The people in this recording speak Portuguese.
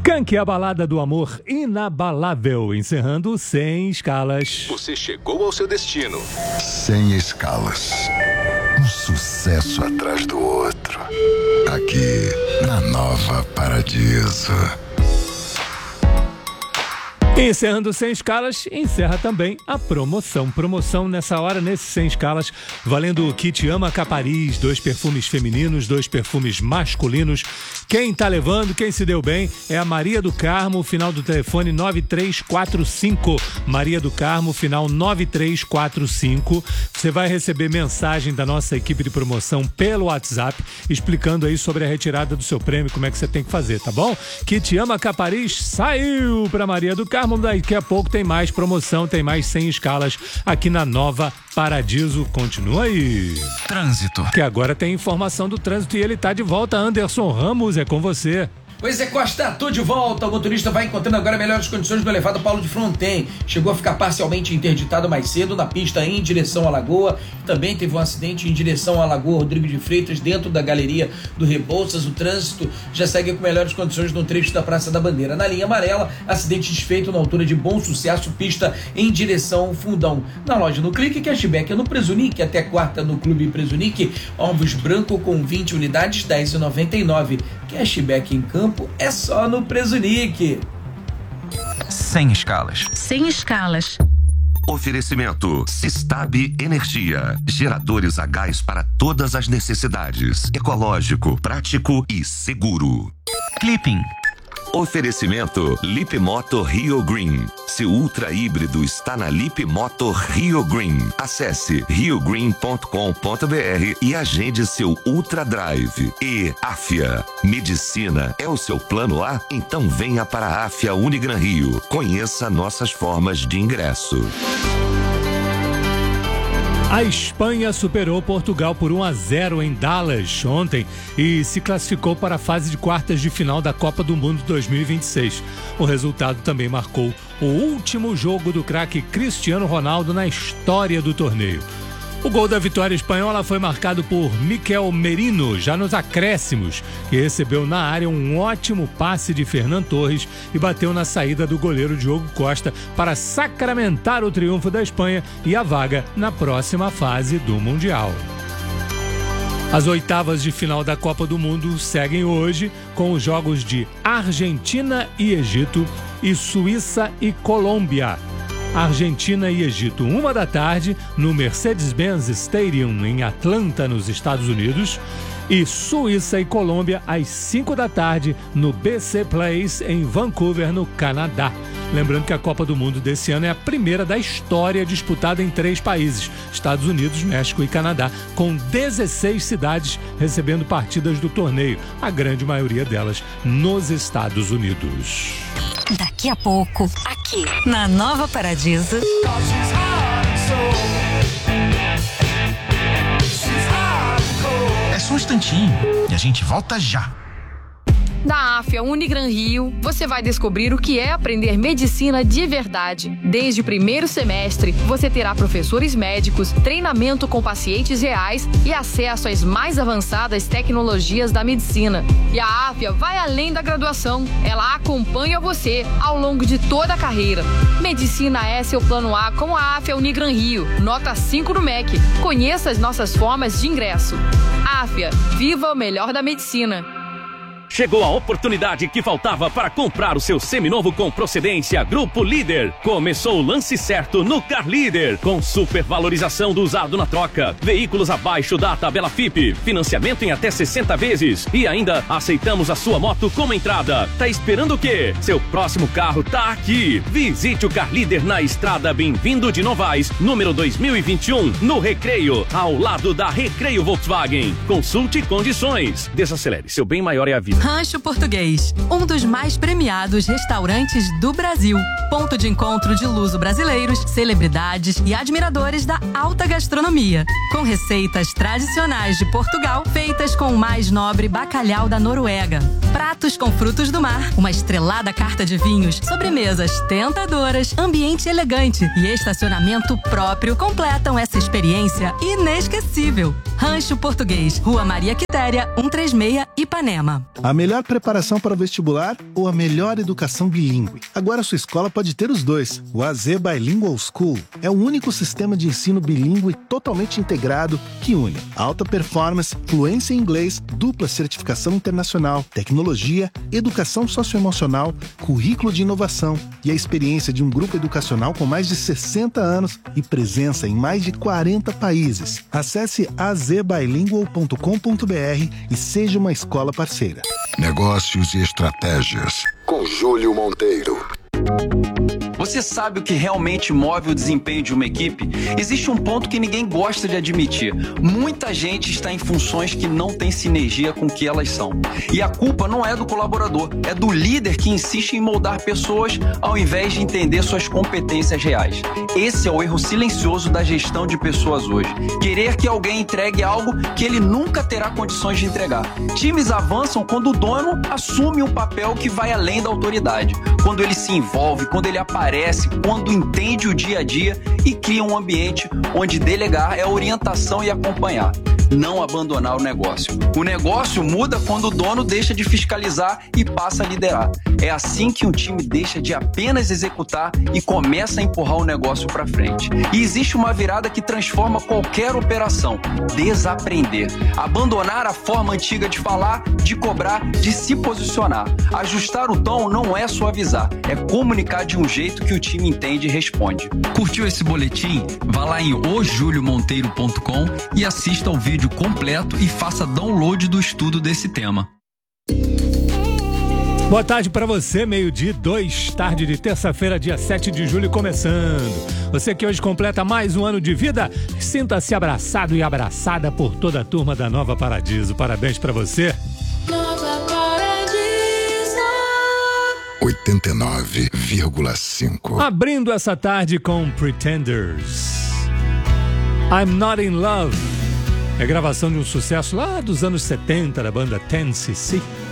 Skank, a balada do amor inabalável, encerrando Sem Escalas. Você chegou ao seu destino. Sem Escalas. Um sucesso atrás do outro. Aqui, na Nova Paradiso. Encerrando Sem Escalas, encerra também a promoção. Promoção nessa hora, nesse Sem Escalas, valendo o kit Ama Capariz, 2 perfumes femininos, 2 perfumes masculinos. Quem tá levando, quem se deu bem, é a Maria do Carmo, final do telefone 9345. Maria do Carmo, final 9345. Você vai receber mensagem da nossa equipe de promoção pelo WhatsApp, explicando aí sobre a retirada do seu prêmio, como é que você tem que fazer, tá bom? Kit Ama Capariz saiu pra Maria do Carmo. Daqui a pouco tem mais promoção, tem mais Sem Escalas aqui na Nova Paradiso. Continua aí. Trânsito. Que agora tem informação do trânsito e ele tá de volta. Anderson Ramos, é com você. Pois é, Costa, tô de volta. O motorista vai encontrando agora melhores condições no elevado Paulo de Fronten. Chegou a ficar parcialmente interditado mais cedo na pista em direção à Lagoa. Também teve um acidente em direção à Lagoa Rodrigo de Freitas, dentro da galeria do Rebouças. O trânsito já segue com melhores condições no trecho da Praça da Bandeira. Na linha amarela, acidente desfeito na altura de Bom Sucesso, pista em direção ao Fundão. Na loja no Clique, cashback é no Presunic, até quarta no Clube Presunic. Ovos branco com 20 unidades, R$10,99. Cashback em campo é só no Presunic. Sem Escalas. Sem Escalas. Oferecimento Sistab Energia. Geradores a gás para todas as necessidades. Ecológico, prático e seguro. Clipping. Oferecimento Lip Moto Rio Green. Seu ultra híbrido está na Lip Moto Rio Green. Acesse riogreen.com.br e agende seu Ultra Drive. E Afia. Medicina é o seu plano A? Então venha para a Afia Unigran Rio. Conheça nossas formas de ingresso. A Espanha superou Portugal por 1-0 em Dallas ontem e se classificou para a fase de quartas de final da Copa do Mundo 2026. O resultado também marcou o último jogo do craque Cristiano Ronaldo na história do torneio. O gol da vitória espanhola foi marcado por Mikel Merino, já nos acréscimos, que recebeu na área um ótimo passe de Fernan Torres e bateu na saída do goleiro Diogo Costa para sacramentar o triunfo da Espanha e a vaga na próxima fase do Mundial. As oitavas de final da Copa do Mundo seguem hoje com os jogos de Argentina e Egito e Suíça e Colômbia. Argentina e Egito, 13h, no Mercedes-Benz Stadium, em Atlanta, nos Estados Unidos. E Suíça e Colômbia, às 5h, no BC Place, em Vancouver, no Canadá. Lembrando que a Copa do Mundo desse ano é a primeira da história disputada em 3 países, Estados Unidos, México e Canadá, com 16 cidades recebendo partidas do torneio, a grande maioria delas nos Estados Unidos. Daqui a pouco, aqui na Nova Paradiso. É só um instantinho e a gente volta já. Da Afia Unigran Rio, você vai descobrir o que é aprender medicina de verdade. Desde o primeiro semestre, você terá professores médicos, treinamento com pacientes reais e acesso às mais avançadas tecnologias da medicina. E a Afia vai além da graduação. Ela acompanha você ao longo de toda a carreira. Medicina é seu plano A com a Afia Unigran Rio. Nota 5 no MEC. Conheça as nossas formas de ingresso. Afia, viva o melhor da medicina. Chegou a oportunidade que faltava para comprar o seu seminovo com procedência Grupo Líder. Começou o lance certo no Car Líder, com supervalorização do usado na troca, veículos abaixo da tabela FIPE, financiamento em até 60 vezes e ainda aceitamos a sua moto como entrada. Tá esperando o quê? Seu próximo carro tá aqui. Visite o Car Líder na estrada Bem-vindo de Novaes, número 2021, no Recreio, ao lado da Recreio Volkswagen. Consulte condições. Desacelere, seu bem maior é a vida. Rancho Português, um dos mais premiados restaurantes do Brasil. Ponto de encontro de luso-brasileiros, celebridades e admiradores da alta gastronomia. Com receitas tradicionais de Portugal, feitas com o mais nobre bacalhau da Noruega. Pratos com frutos do mar, uma estrelada carta de vinhos, sobremesas tentadoras, ambiente elegante e estacionamento próprio completam essa experiência inesquecível. Rancho Português, Rua Maria Quitéria, 136, Ipanema. A melhor preparação para o vestibular ou a melhor educação bilíngue? Agora sua escola pode ter os dois. O AZ Bilingual School é o único sistema de ensino bilíngue totalmente integrado que une alta performance, fluência em inglês, dupla certificação internacional, tecnologia, educação socioemocional, currículo de inovação e a experiência de um grupo educacional com mais de 60 anos e presença em mais de 40 países. Acesse azbilingual.com.br e seja uma escola parceira. Negócios e estratégias, com Júlio Monteiro. Você sabe o que realmente move o desempenho de uma equipe? Existe um ponto que ninguém gosta de admitir. Muita gente está em funções que não têm sinergia com o que elas são. E a culpa não é do colaborador, é do líder que insiste em moldar pessoas ao invés de entender suas competências reais. Esse é o erro silencioso da gestão de pessoas hoje. Querer que alguém entregue algo que ele nunca terá condições de entregar. Times avançam quando o dono assume um papel que vai além da autoridade. Quando ele se envolve, quando ele aparece, quando entende o dia a dia e cria um ambiente onde delegar é orientação e acompanhar, não abandonar o negócio. O negócio muda quando o dono deixa de fiscalizar e passa a liderar. É assim que um time deixa de apenas executar e começa a empurrar o negócio para frente. E existe uma virada que transforma qualquer operação: desaprender. Abandonar a forma antiga de falar, de cobrar, de se posicionar. Ajustar o tom não é suavizar, é comunicar de um jeito que o time entende e responde. Curtiu esse boletim? Vá lá em ojuliomonteiro.com e assista ao vídeo completo e faça download do estudo desse tema. Boa tarde para você, 12:02, tarde de terça-feira, dia 7 de julho, começando. Você que hoje completa mais um ano de vida, sinta-se abraçado e abraçada por toda a turma da Nova Paradiso. Parabéns para você. Nova Paradiso 89,5. Abrindo essa tarde com Pretenders. I'm Not in Love. É gravação de um sucesso lá dos anos 70 da banda 10cc.